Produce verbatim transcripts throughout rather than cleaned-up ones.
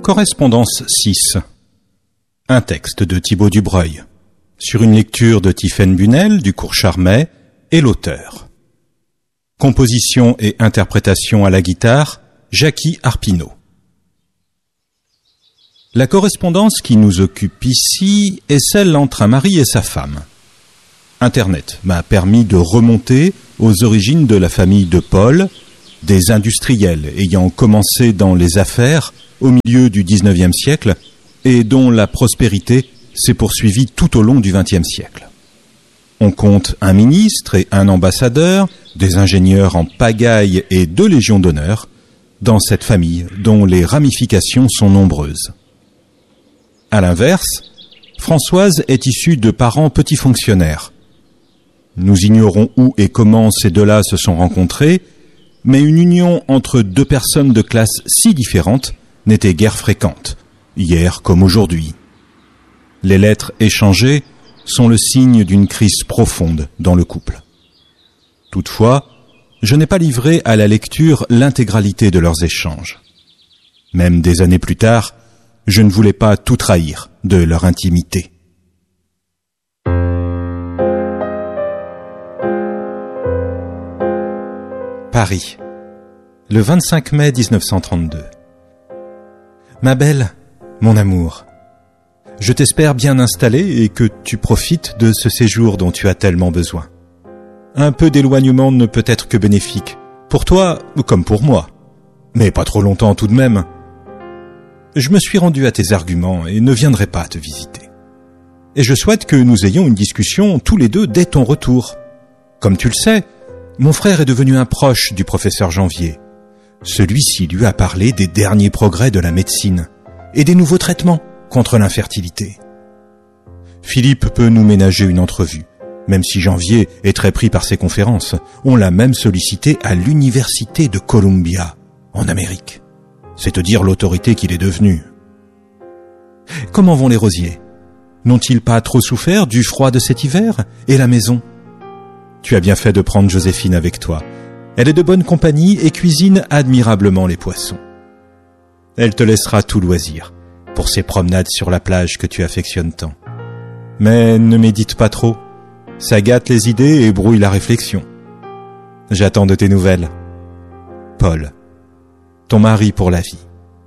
Correspondance six. Un texte de Thibaut Dubreuil, sur une lecture de Tiffaine Bunel du cours Charmet et l'auteur. Composition et interprétation à la guitare, Jackie Arpineau. La correspondance qui nous occupe ici est celle entre un mari et sa femme. Internet m'a permis de remonter aux origines de la famille de Paul, des industriels ayant commencé dans les affaires au milieu du dix-neuvième siècle et dont la prospérité s'est poursuivie tout au long du vingtième siècle. On compte un ministre et un ambassadeur, des ingénieurs en pagaille et deux légions d'honneur dans cette famille dont les ramifications sont nombreuses. À l'inverse, Françoise est issue de parents petits fonctionnaires. Nous ignorons où et comment ces deux-là se sont rencontrés, mais une union entre deux personnes de classes si différentes n'était guère fréquente, hier comme aujourd'hui. Les lettres échangées sont le signe d'une crise profonde dans le couple. Toutefois, je n'ai pas livré à la lecture l'intégralité de leurs échanges. Même des années plus tard, je ne voulais pas tout trahir de leur intimité. Paris, le vingt-cinq mai dix-neuf cent trente-deux. Ma belle, mon amour, je t'espère bien installée et que tu profites de ce séjour dont tu as tellement besoin. Un peu d'éloignement ne peut être que bénéfique, pour toi comme pour moi, mais pas trop longtemps tout de même. Je me suis rendu à tes arguments et ne viendrai pas te visiter. Et je souhaite que nous ayons une discussion tous les deux dès ton retour. Comme tu le sais, mon frère est devenu un proche du professeur Janvier. Celui-ci lui a parlé des derniers progrès de la médecine et des nouveaux traitements contre l'infertilité. Philippe peut nous ménager une entrevue, même si Janvier est très pris par ses conférences. On l'a même sollicité à l'université de Columbia, en Amérique. C'est te dire l'autorité qu'il est devenu. Comment vont les rosiers? N'ont-ils pas trop souffert du froid de cet hiver? Et la maison? Tu as bien fait de prendre Joséphine avec toi. Elle est de bonne compagnie et cuisine admirablement les poissons. Elle te laissera tout loisir pour ces promenades sur la plage que tu affectionnes tant. Mais ne médite pas trop. Ça gâte les idées et brouille la réflexion. J'attends de tes nouvelles. Paul, ton mari pour la vie.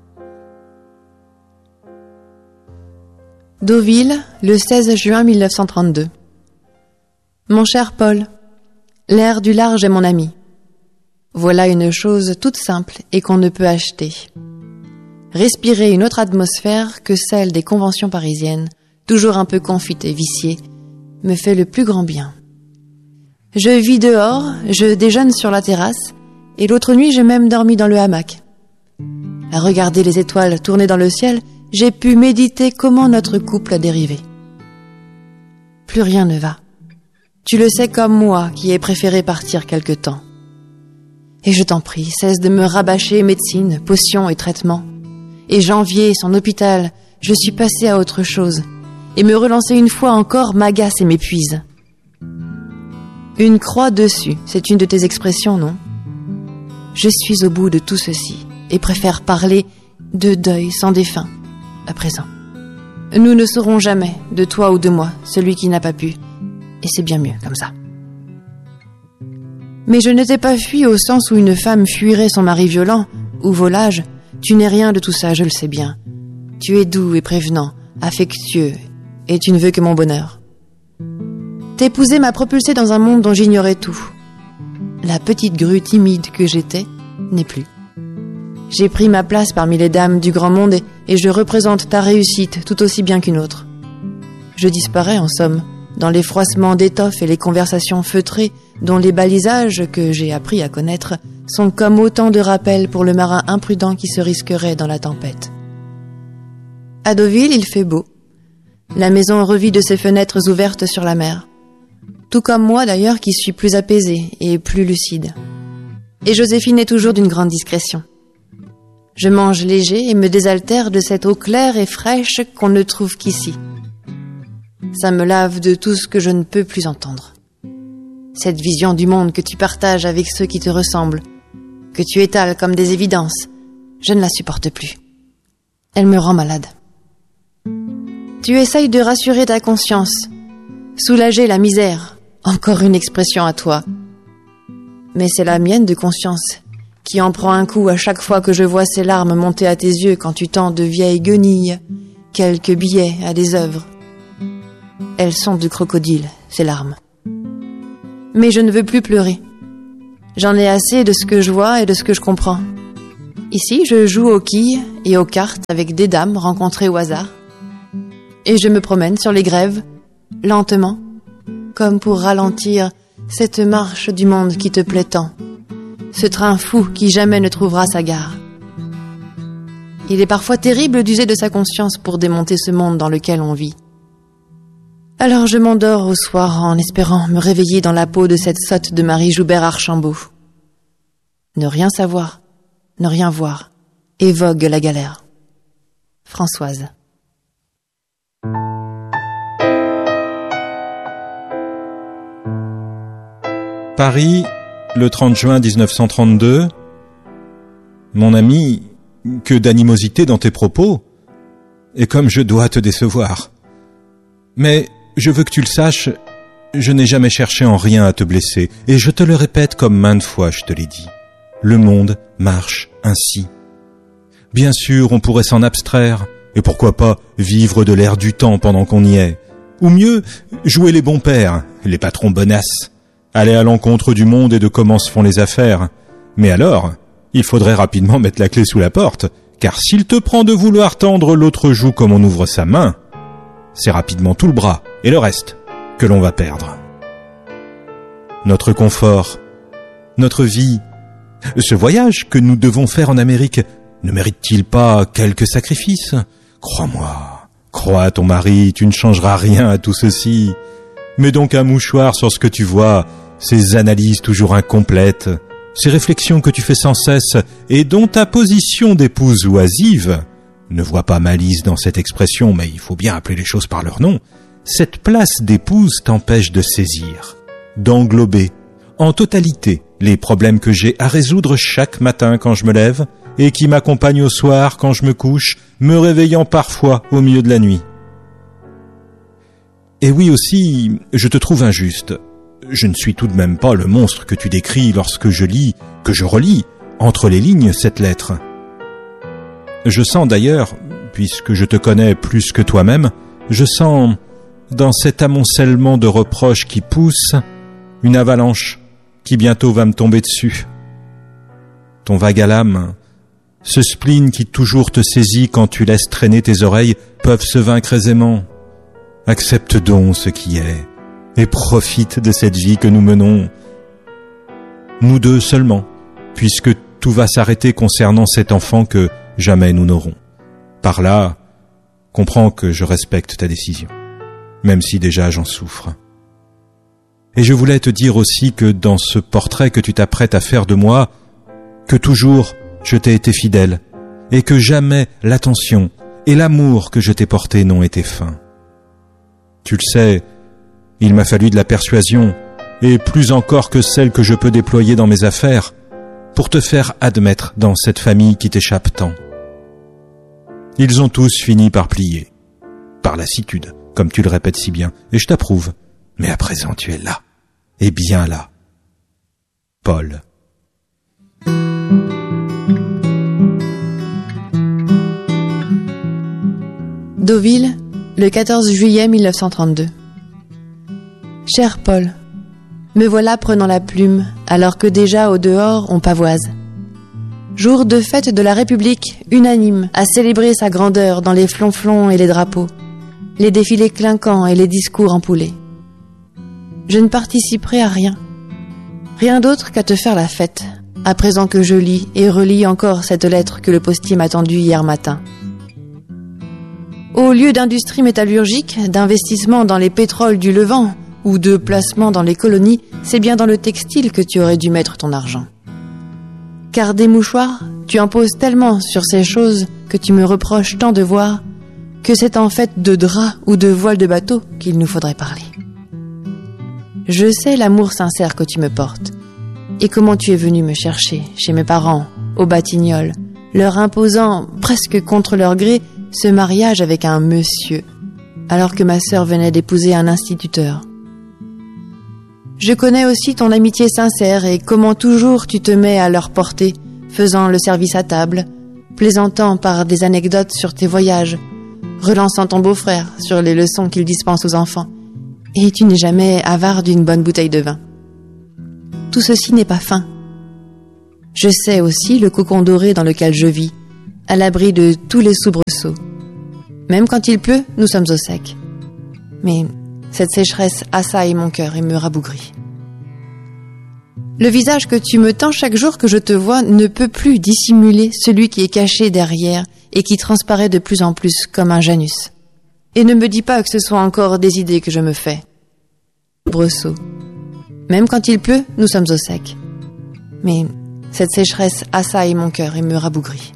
Deauville, le seize juin mille neuf cent trente-deux. Mon cher Paul, l'air du large est mon ami. Voilà une chose toute simple et qu'on ne peut acheter. Respirer une autre atmosphère que celle des conventions parisiennes, toujours un peu confite et viciée, me fait le plus grand bien. Je vis dehors, je déjeune sur la terrasse, et l'autre nuit j'ai même dormi dans le hamac. À regarder les étoiles tourner dans le ciel, j'ai pu méditer comment notre couple a dérivé. Plus rien ne va. Tu le sais comme moi qui ai préféré partir quelque temps. Et je t'en prie, cesse de me rabâcher médecine, potions et traitements. Et Janvier, son hôpital, je suis passée à autre chose. Et me relancer une fois encore m'agace et m'épuise. Une croix dessus, c'est une de tes expressions, non? Je suis au bout de tout ceci et préfère parler de deuil sans défunt à présent. Nous ne saurons jamais, de toi ou de moi, celui qui n'a pas pu. Et c'est bien mieux comme ça. Mais je ne t'ai pas fui au sens où une femme fuirait son mari violent ou volage. Tu n'es rien de tout ça, je le sais bien. Tu es doux et prévenant, affectueux, et tu ne veux que mon bonheur. T'épouser m'a propulsé dans un monde dont j'ignorais tout. La petite grue timide que j'étais n'est plus. J'ai pris ma place parmi les dames du grand monde et, et je représente ta réussite tout aussi bien qu'une autre. Je disparais en somme dans les froissements d'étoffes et les conversations feutrées dont les balisages que j'ai appris à connaître sont comme autant de rappels pour le marin imprudent qui se risquerait dans la tempête. À Deauville, il fait beau. La maison revit de ses fenêtres ouvertes sur la mer. Tout comme moi d'ailleurs qui suis plus apaisée et plus lucide. Et Joséphine est toujours d'une grande discrétion. Je mange léger et me désaltère de cette eau claire et fraîche qu'on ne trouve qu'ici. Ça me lave de tout ce que je ne peux plus entendre. Cette vision du monde que tu partages avec ceux qui te ressemblent, que tu étales comme des évidences, je ne la supporte plus. Elle me rend malade. Tu essayes de rassurer ta conscience, soulager la misère, encore une expression à toi. Mais c'est la mienne de conscience qui en prend un coup à chaque fois que je vois ces larmes monter à tes yeux quand tu tends de vieilles guenilles, quelques billets à des œuvres. Elles sont de crocodile, ces larmes. Mais je ne veux plus pleurer. J'en ai assez de ce que je vois et de ce que je comprends. Ici, je joue aux quilles et aux cartes avec des dames rencontrées au hasard. Et je me promène sur les grèves, lentement, comme pour ralentir cette marche du monde qui te plaît tant. Ce train fou qui jamais ne trouvera sa gare. Il est parfois terrible d'user de sa conscience pour démonter ce monde dans lequel on vit. Alors je m'endors au soir en espérant me réveiller dans la peau de cette sotte de Marie Joubert Archambault. Ne rien savoir, ne rien voir, et vogue la galère. Françoise. Paris, le trente juin dix-neuf cent trente-deux. Mon ami, que d'animosité dans tes propos, et comme je dois te décevoir. Mais je veux que tu le saches, je n'ai jamais cherché en rien à te blesser, et je te le répète comme maintes fois je te l'ai dit. Le monde marche ainsi. Bien sûr, on pourrait s'en abstraire, et pourquoi pas vivre de l'air du temps pendant qu'on y est. Ou mieux, jouer les bons pères, les patrons bonasses, aller à l'encontre du monde et de comment se font les affaires. Mais alors, il faudrait rapidement mettre la clé sous la porte, car s'il te prend de vouloir tendre l'autre joue comme on ouvre sa main, c'est rapidement tout le bras et le reste que l'on va perdre. Notre confort, notre vie, ce voyage que nous devons faire en Amérique, ne mérite-t-il pas quelques sacrifices ? Crois-moi, crois à ton mari, tu ne changeras rien à tout ceci. Mets donc un mouchoir sur ce que tu vois, ces analyses toujours incomplètes, ces réflexions que tu fais sans cesse et dont ta position d'épouse oisive, ne vois pas malice dans cette expression, mais il faut bien appeler les choses par leur nom, cette place d'épouse t'empêche de saisir, d'englober, en totalité, les problèmes que j'ai à résoudre chaque matin quand je me lève et qui m'accompagnent au soir quand je me couche, me réveillant parfois au milieu de la nuit. Et oui aussi, je te trouve injuste. Je ne suis tout de même pas le monstre que tu décris lorsque je lis, que je relis, entre les lignes, cette lettre. Je sens d'ailleurs, puisque je te connais plus que toi-même, je sens, dans cet amoncellement de reproches qui pousse, une avalanche qui bientôt va me tomber dessus. Ton vague à l'âme, ce spleen qui toujours te saisit quand tu laisses traîner tes oreilles, peuvent se vaincre aisément. Accepte donc ce qui est, et profite de cette vie que nous menons. Nous deux seulement, puisque tout va s'arrêter concernant cet enfant que jamais nous n'aurons. Par là, comprends que je respecte ta décision, même si déjà j'en souffre. Et je voulais te dire aussi que dans ce portrait que tu t'apprêtes à faire de moi, que toujours je t'ai été fidèle, et que jamais l'attention et l'amour que je t'ai porté n'ont été feints. Tu le sais, il m'a fallu de la persuasion, et plus encore que celle que je peux déployer dans mes affaires, pour te faire admettre dans cette famille qui t'échappe tant. Ils ont tous fini par plier, par lassitude, comme tu le répètes si bien, et je t'approuve, mais à présent tu es là, et bien là. Paul. Deauville, le quatorze juillet mille neuf cent trente-deux. Cher Paul, me voilà prenant la plume, alors que déjà au dehors on pavoise. Jour de fête de la République, unanime, à célébrer sa grandeur dans les flonflons et les drapeaux, les défilés clinquants et les discours empoulés. Je ne participerai à rien, rien d'autre qu'à te faire la fête, à présent que je lis et relis encore cette lettre que le postier m'a tendue hier matin. Au lieu d'industrie métallurgique, d'investissement dans les pétroles du Levant ou de placement dans les colonies, c'est bien dans le textile que tu aurais dû mettre ton argent. Car des mouchoirs, tu en poses tellement sur ces choses que tu me reproches tant de voir que c'est en fait de draps ou de voiles de bateau qu'il nous faudrait parler. Je sais l'amour sincère que tu me portes et comment tu es venu me chercher chez mes parents, aux Batignolles, leur imposant, presque contre leur gré, ce mariage avec un monsieur, alors que ma sœur venait d'épouser un instituteur. Je connais aussi ton amitié sincère et comment toujours tu te mets à leur portée, faisant le service à table, plaisantant par des anecdotes sur tes voyages, relançant ton beau-frère sur les leçons qu'il dispense aux enfants, et tu n'es jamais avare d'une bonne bouteille de vin. Tout ceci n'est pas fin. Je sais aussi le cocon doré dans lequel je vis, à l'abri de tous les soubresauts. Même quand il pleut, nous sommes au sec. Mais cette sécheresse assaille mon cœur et me rabougrit. Le visage que tu me tends chaque jour que je te vois ne peut plus dissimuler celui qui est caché derrière et qui transparaît de plus en plus comme un Janus. Et ne me dis pas que ce soit encore des idées que je me fais. Soubresauts. Même quand il pleut, nous sommes au sec. Mais cette sécheresse assaille mon cœur et me rabougrit.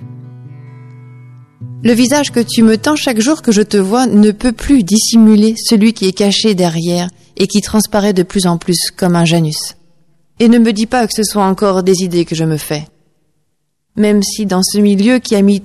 Le visage que tu me tends chaque jour que je te vois ne peut plus dissimuler celui qui est caché derrière et qui transparaît de plus en plus comme un Janus. Et ne me dis pas que ce soit encore des idées que je me fais. Même si dans ce milieu qui a mis